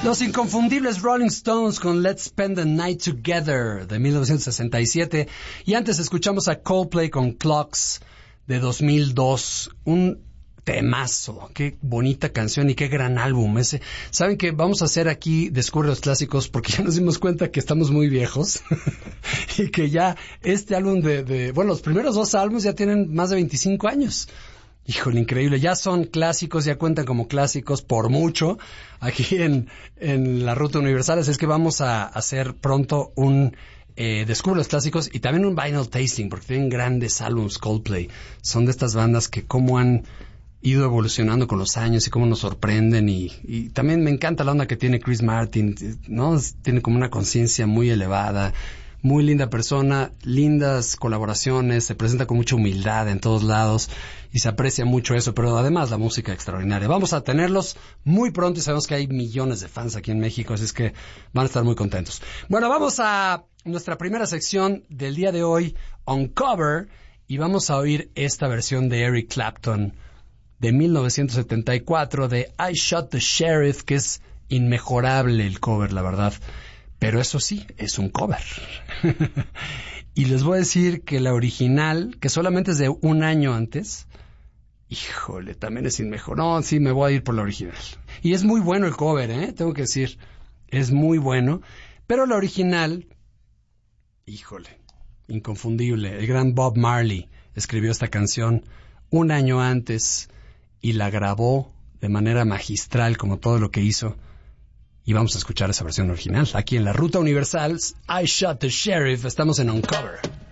Los inconfundibles Rolling Stones con Let's Spend the Night Together de 1967. Y antes escuchamos a Coldplay con Clocks de 2002. Un temazo. Qué bonita canción y qué gran álbum ese. ¿Saben qué? Vamos a hacer aquí Descubre los Clásicos porque ya nos dimos cuenta que estamos muy viejos y que ya este álbum bueno, los primeros dos álbumes ya tienen más de 25 años. Híjole, increíble. Ya son clásicos, ya cuentan como clásicos por mucho aquí en la Ruta Universal. Así es que vamos a hacer pronto un Descubre los Clásicos y también un vinyl tasting porque tienen grandes álbumes Coldplay. Son de estas bandas que cómo han ido evolucionando con los años y cómo nos sorprenden y también me encanta la onda que tiene Chris Martin, ¿no? Tiene como una conciencia muy elevada, muy linda persona, lindas colaboraciones, se presenta con mucha humildad en todos lados y se aprecia mucho eso, pero además la música extraordinaria. Vamos a tenerlos muy pronto y sabemos que hay millones de fans aquí en México, así es que van a estar muy contentos. Bueno, vamos a nuestra primera sección del día de hoy, Uncover, y vamos a oír esta versión de Eric Clapton de 1974 de I Shot the Sheriff, que es inmejorable el cover, la verdad. Pero eso sí, es un cover. Y les voy a decir que la original, que solamente es de un año antes, híjole, también es inmejorable. No, sí, me voy a ir por la original. Y es muy bueno el cover, tengo que decir. Es muy bueno. Pero la original, híjole, inconfundible. El gran Bob Marley escribió esta canción un año antes y la grabó de manera magistral como todo lo que hizo. Y vamos a escuchar esa versión original aquí en la Ruta Universal. I Shot the Sheriff. Estamos en Uncover.